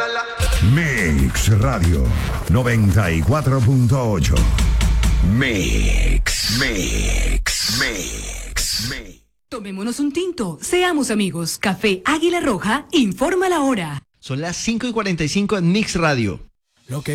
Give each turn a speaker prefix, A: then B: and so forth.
A: Mix Radio 94.8. Mix.
B: Tomémonos un tinto, seamos amigos. Café Águila Roja informa la hora.
C: Son las 5:45 en Mix Radio.
D: Lo que